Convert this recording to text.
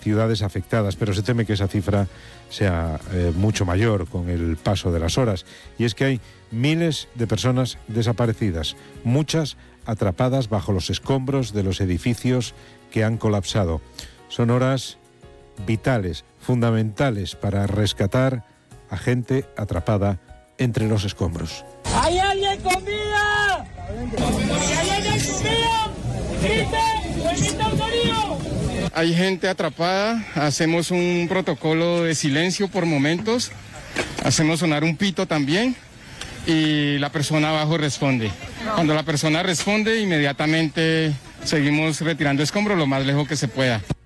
ciudades afectadas, pero se teme que esa cifra sea mucho mayor con el paso de las horas. Y es que hay miles de personas desaparecidas, muchas atrapadas bajo los escombros de los edificios que han colapsado. Son horas vitales, fundamentales para rescatar a gente atrapada entre los escombros. ¿Hay alguien con vida? Si hay alguien con vida, grite o grita un sonido. Hay gente atrapada, hacemos un protocolo de silencio por momentos, hacemos sonar un pito también y la persona abajo responde. Cuando la persona responde, inmediatamente seguimos retirando escombros lo más lejos que se pueda.